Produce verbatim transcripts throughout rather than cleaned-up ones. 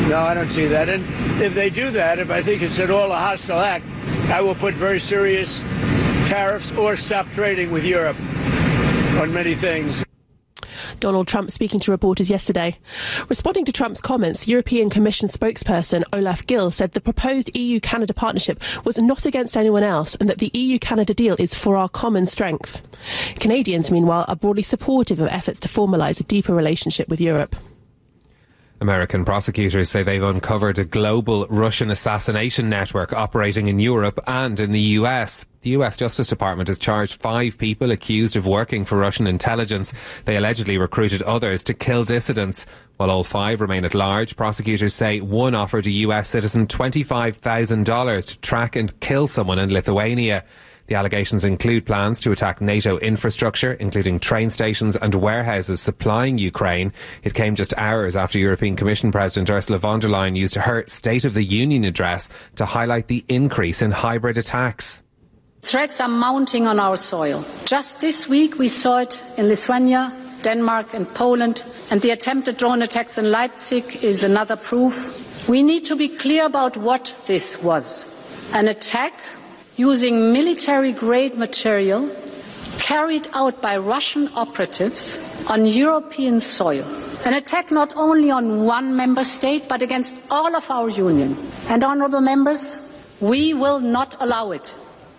No, I don't see that. And if they do that, if I think it's at all a hostile act, I will put very serious tariffs or stop trading with Europe on many things. Donald Trump speaking to reporters yesterday. Responding to Trump's comments, European Commission spokesperson Olaf Gil said the proposed E U-Canada partnership was not against anyone else and that the E U-Canada deal is for our common strength. Canadians, meanwhile, are broadly supportive of efforts to formalise a deeper relationship with Europe. American prosecutors say they've uncovered a global Russian assassination network operating in Europe and in the U S. The U S Justice Department has charged five people accused of working for Russian intelligence. They allegedly recruited others to kill dissidents. While all five remain at large, prosecutors say one offered a U S citizen twenty-five thousand dollars to track and kill someone in Lithuania. The allegations include plans to attack NATO infrastructure, including train stations and warehouses supplying Ukraine. It came just hours after European Commission President Ursula von der Leyen used her State of the Union address to highlight the increase in hybrid attacks. Threats are mounting on our soil. Just this week we saw it in Lithuania, Denmark and Poland, and the attempted drone attacks in Leipzig is another proof. We need to be clear about what this was. An attack using military-grade material carried out by Russian operatives on European soil. An attack not only on one member state, but against all of our union. And, honourable members, we will not allow it.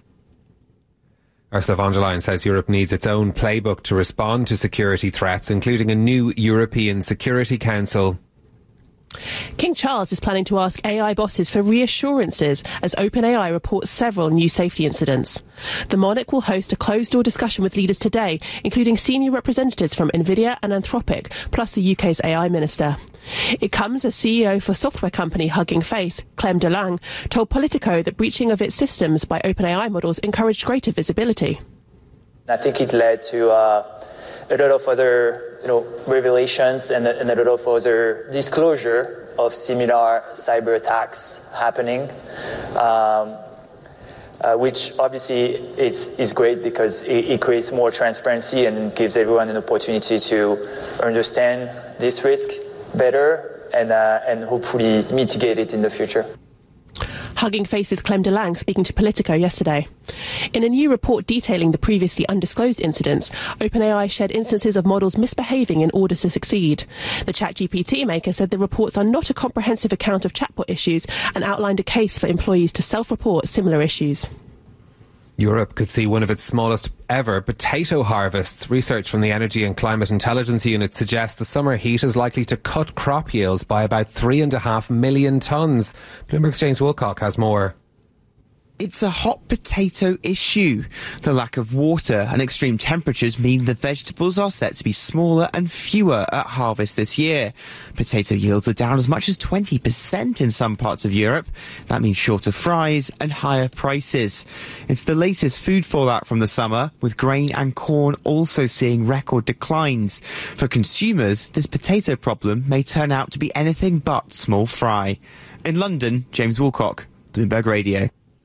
Ursula von der Leyen says Europe needs its own playbook to respond to security threats, including a new European Security Council. King Charles is planning to ask A I bosses for reassurances as OpenAI reports several new safety incidents. The monarch will host a closed-door discussion with leaders today, including senior representatives from Nvidia and Anthropic, plus the U K's A I minister. It comes as C E O for software company Hugging Face, Clem DeLange, told Politico that breaching of its systems by OpenAI models encouraged greater visibility. I think it led to uh, a lot of other you know, revelations and a, and a lot of other disclosure of similar cyber attacks happening, um, uh, which obviously is, is great because it, it creates more transparency and gives everyone an opportunity to understand this risk better and, uh, and hopefully mitigate it in the future. Hugging Face's Clem DeLange speaking to Politico yesterday. In a new report detailing the previously undisclosed incidents, OpenAI shared instances of models misbehaving in order to succeed. The ChatGPT maker said the reports are not a comprehensive account of chatbot issues and outlined a case for employees to self-report similar issues. Europe could see one of its smallest ever potato harvests. Research from the Energy and Climate Intelligence Unit suggests the summer heat is likely to cut crop yields by about three and a half million tonnes. Bloomberg's James Woolcock has more. It's a hot potato issue. The lack of water and extreme temperatures mean the vegetables are set to be smaller and fewer at harvest this year. Potato yields are down as much as twenty percent in some parts of Europe. That means shorter fries and higher prices. It's the latest food fallout from the summer, with grain and corn also seeing record declines. For consumers, this potato problem may turn out to be anything but small fry. In London, James Woolcock, Bloomberg Radio.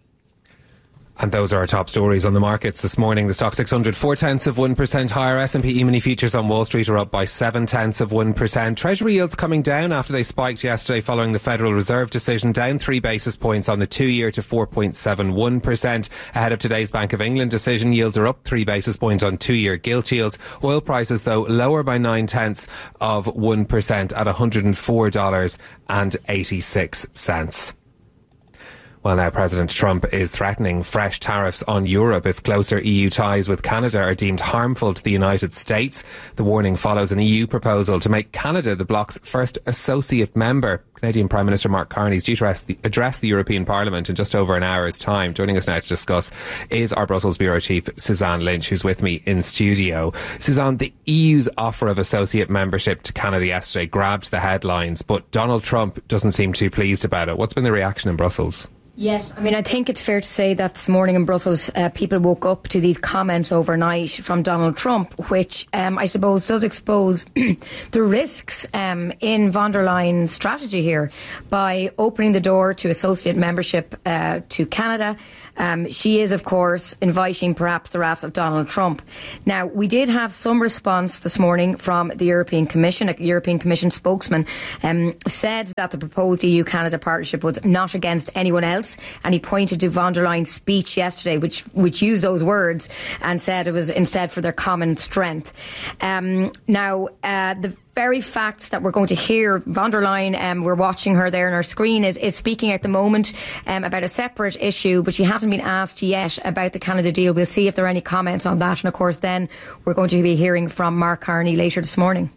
And those are our top stories on the markets this morning. The stock six hundred, four tenths of one percent higher. S and P E-mini futures on Wall Street are up by seven tenths of one percent. Treasury yields coming down after they spiked yesterday following the Federal Reserve decision, down three basis points on the two-year to four point seven one percent. Ahead of today's Bank of England decision, yields are up three basis points on two-year gilt yields. Oil prices, though, lower by nine tenths of one percent at one hundred four dollars and eighty-six cents. Well, now President Trump is threatening fresh tariffs on Europe if closer E U ties with Canada are deemed harmful to the United States. The warning follows an E U proposal to make Canada the bloc's first associate member. Canadian Prime Minister Mark Carney is due to address the, address the European Parliament in just over an hour's time. Joining us now to discuss is our Brussels Bureau Chief, Suzanne Lynch, who's with me in studio. Suzanne, the E U's offer of associate membership to Canada yesterday grabbed the headlines, but Donald Trump doesn't seem too pleased about it. What's been the reaction in Brussels? Yes, I mean, I think it's fair to say that this morning in Brussels, uh, people woke up to these comments overnight from Donald Trump, which um, I suppose does expose the risks um, in von der Leyen's strategy here. By opening the door to associate membership uh, to Canada, um, she is, of course, inviting perhaps the wrath of Donald Trump. Now, we did have some response this morning from the European Commission. A European Commission spokesman um, said that the proposed E U-Canada partnership was not against anyone else, and he pointed to von der Leyen's speech yesterday, which which used those words, and said it was instead for their common strength. Um, now, uh, the very fact that we're going to hear von der Leyen, um, we're watching her there on our screen, is, is speaking at the moment um, about a separate issue, but she hasn't been asked yet about the Canada deal. We'll see if there are any comments on that. And of course, then we're going to be hearing from Mark Carney later this morning.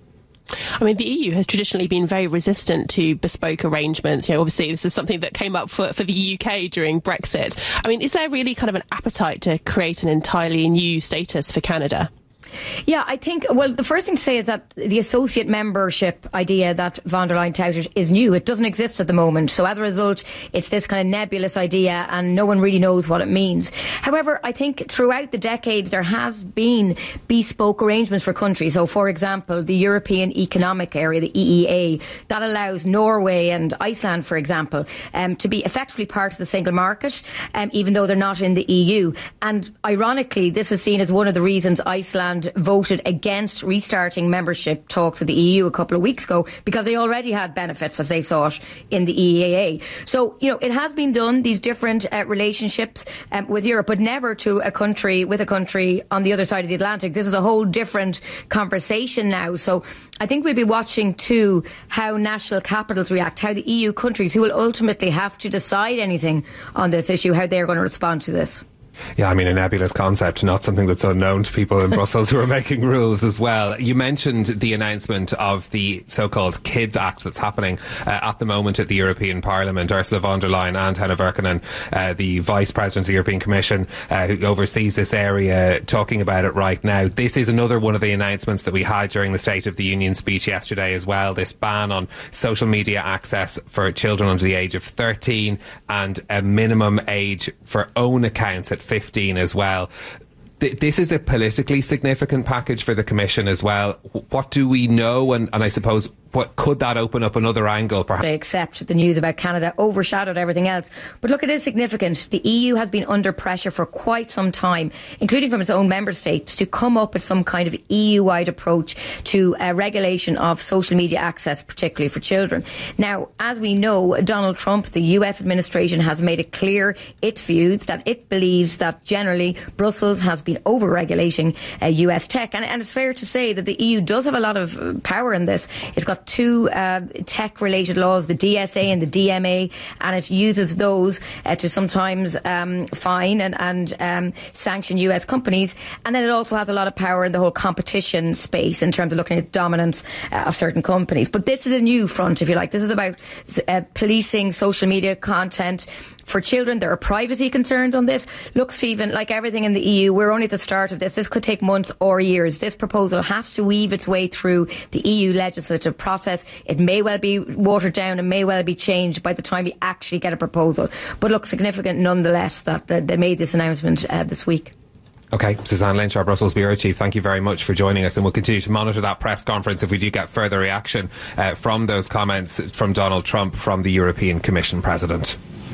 I mean, the E U has traditionally been very resistant to bespoke arrangements. You know, obviously, this is something that came up for, for the U K during Brexit. I mean, is there really kind of an appetite to create an entirely new status for Canada? Yeah, I think, well, the first thing to say is that the associate membership idea that von der Leyen touted is new. It doesn't exist at the moment. So as a result, it's this kind of nebulous idea and no one really knows what it means. However, I think throughout the decade, there has been bespoke arrangements for countries. So, for example, the European Economic Area, the E E A, that allows Norway and Iceland, for example, um, to be effectively part of the single market, um, even though they're not in the E U. And ironically, this is seen as one of the reasons Iceland voted against restarting membership talks with the E U a couple of weeks ago, because they already had benefits, as they saw it, in the E E A. So, you know, it has been done, these different uh, relationships um, with Europe, but never to a country, with a country on the other side of the Atlantic. This is a whole different conversation now. So I think we'll be watching too how national capitals react, how the E U countries, who will ultimately have to decide anything on this issue, how they're going to respond to this. Yeah, I mean, a nebulous concept, not something that's unknown to people in Brussels who are making rules as well. You mentioned the announcement of the so-called Kids Act that's happening uh, at the moment at the European Parliament. Ursula von der Leyen and Henna Virkkunen, uh, the Vice President of the European Commission, uh, who oversees this area, talking about it right now. This is another one of the announcements that we had during the State of the Union speech yesterday as well, this ban on social media access for children under the age of thirteen and a minimum age for own accounts at fifteen as well. Th- this is a politically significant package for the Commission as well. What do we know? And, and I suppose, what could that open up another angle, perhaps? Except the news about Canada overshadowed everything else. But look, it is significant. The E U has been under pressure for quite some time, including from its own member states, to come up with some kind of E U-wide approach to uh, regulation of social media access, particularly for children. Now, as we know, Donald Trump, the U S administration, has made it clear its views, that it believes that generally Brussels has been over-regulating uh, U S tech. And, and it's fair to say that the E U does have a lot of power in this. It's got two uh, tech-related laws, the D S A and the D M A, and it uses those uh, to sometimes um, fine and, and um, sanction U S companies. And then it also has a lot of power in the whole competition space in terms of looking at dominance uh, of certain companies. But this is a new front, if you like. This is about uh, policing social media content for children. There are privacy concerns on this. Look, Stephen, like everything in the E U, we're only at the start of this. This could take months or years. This proposal has to weave its way through the E U legislative process. It may well be watered down and may well be changed by the time we actually get a proposal. But look, significant nonetheless that, that they made this announcement uh, this week. OK, Suzanne Lynch, our Brussels Bureau Chief, thank you very much for joining us, and we'll continue to monitor that press conference if we do get further reaction uh, from those comments from Donald Trump, from the European Commission President.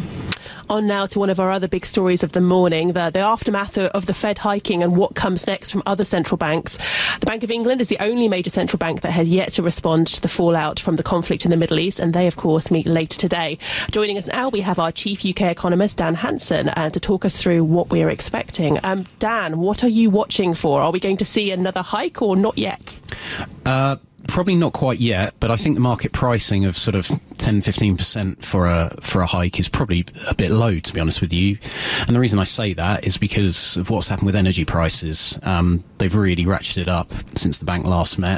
On now to one of our other big stories of the morning, the, the aftermath of the Fed hiking and what comes next from other central banks. The Bank of England is the only major central bank that has yet to respond to the fallout from the conflict in the Middle East, and they, of course, meet later today. Joining us now, we have our chief U K economist, Dan Hanson, uh, to talk us through what we are expecting. Um, Dan, what are you watching for? Are we going to see another hike or not yet? Uh Probably not quite yet, but I think the market pricing of sort of ten, fifteen percent for a for a hike is probably a bit low, to be honest with you. And the reason I say that is because of what's happened with energy prices. Um, they've really ratcheted up since the bank last met.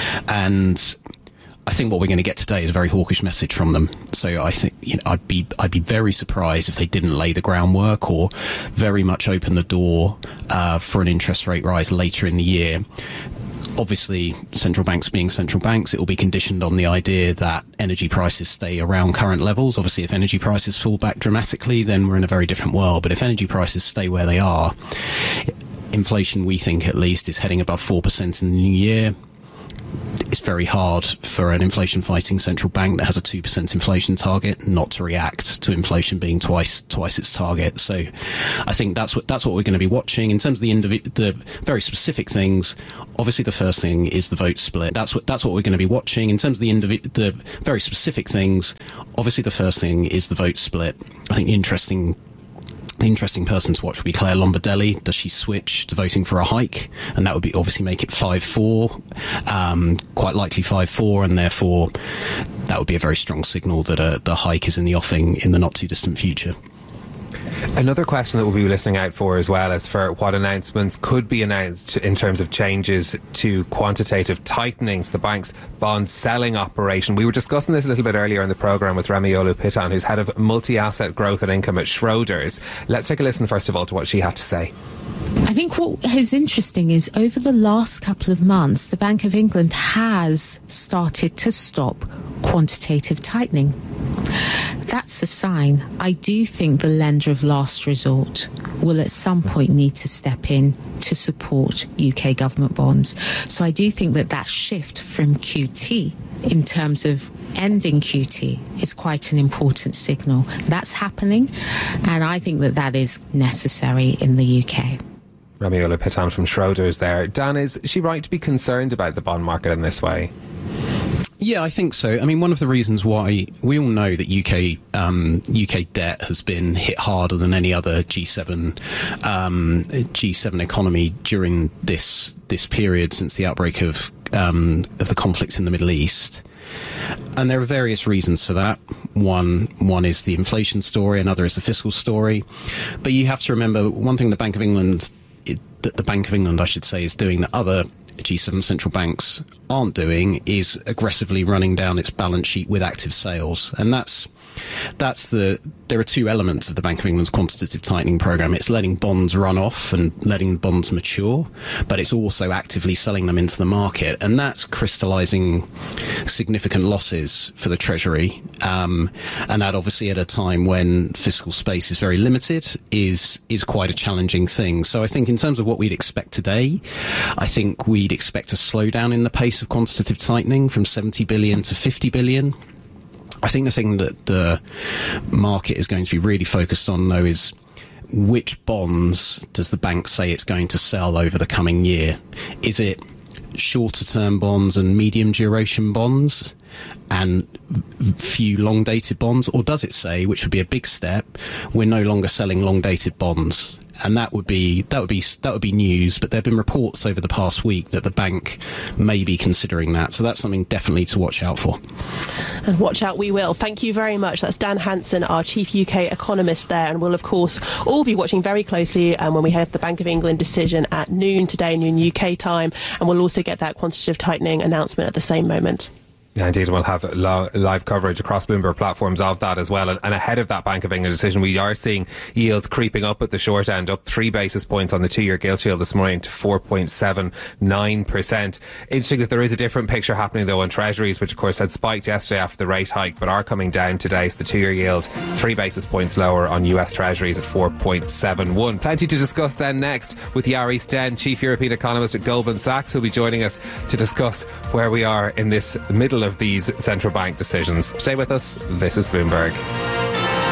And I think what we're going to get today is a very hawkish message from them. So I think, you know, I'd be I'd be very surprised if they didn't lay the groundwork or very much open the door uh, for an interest rate rise later in the year. Obviously, central banks being central banks, it will be conditioned on the idea that energy prices stay around current levels. Obviously, if energy prices fall back dramatically, then we're in a very different world. But if energy prices stay where they are, inflation, we think at least, is heading above four percent in the new year. it's very hard for an inflation-fighting central bank that has a two percent inflation target not to react to inflation being twice twice its target. So I think that's what that's what we're going to be watching. In terms of the indivi- the very specific things, obviously the first thing is the vote split. That's what that's what we're going to be watching. In terms of the indivi- the very specific things, obviously the first thing is the vote split. I think the interesting The interesting person to watch would be Claire Lombardelli. Does she switch to voting for a hike? And that would be obviously make it five four, um, quite likely five four, and therefore that would be a very strong signal that a, the hike is in the offing in the not too distant future. Another question that we'll be listening out for as well is for what announcements could be announced in terms of changes to quantitative tightening, so the bank's bond selling operation. We were discussing this a little bit earlier in the programme with Remiolu Pitan, who's head of multi-asset growth and income at Schroders. Let's take a listen first of all to what she had to say. I think what is interesting is over the last couple of months, the Bank of England has started to stop quantitative tightening. That's a sign. I do think the lender of last resort will at some point need to step in to support U K government bonds. So I do think that that shift from Q T in terms of ending Q T is quite an important signal. That's happening, and I think that that is necessary in the U K. Remiolu Pitan from Schroders there. Dan, is she right to be concerned about the bond market in this way? Yeah, I think so. I mean, one of the reasons why we all know that U K um, U K debt has been hit harder than any other G seven um, G seven economy during this this period since the outbreak of um, of the conflicts in the Middle East. And there are various reasons for that. One one is the inflation story, another is the fiscal story. But you have to remember one thing: the Bank of England, it, that the Bank of England, I should say, is doing that other G seven central banks aren't doing is aggressively running down its balance sheet with active sales. And that's that's the there are two elements of the Bank of England's quantitative tightening programme. It's letting bonds run off and letting bonds mature, but it's also actively selling them into the market, and that's crystallising significant losses for the Treasury, um, and that obviously at a time when fiscal space is very limited is is quite a challenging thing. So I think in terms of what we'd expect today, I think we'd expect a slowdown in the pace of quantitative tightening from seventy billion to fifty billion. I think the thing that the market is going to be really focused on, though, is which bonds does the bank say it's going to sell over the coming year? Is it shorter term bonds and medium duration bonds and few long dated bonds? Or does it say, which would be a big step, we're no longer selling long dated bonds? And that would be that would be that would be news. But there have been reports over the past week that the bank may be considering that. So that's something definitely to watch out for. And watch out we will. Thank you very much. That's Dan Hanson, our chief U K economist there. And we'll, of course, all be watching very closely um, when we have the Bank of England decision at noon today, noon U K time. And we'll also get that quantitative tightening announcement at the same moment. Yeah, indeed, we'll have lo- live coverage across Bloomberg platforms of that as well. And, and ahead of that Bank of England decision, we are seeing yields creeping up at the short end, up three basis points on the two-year gilt yield this morning to four point seven nine percent. Interesting that there is a different picture happening, though, on Treasuries, which, of course, had spiked yesterday after the rate hike, but are coming down today. So the two-year yield, three basis points lower on U S Treasuries at four point seven one. Plenty to discuss then next with Yari Sten, Chief European Economist at Goldman Sachs, who'll be joining us to discuss where we are in this middle of of these central bank decisions. Stay with us. This is Bloomberg.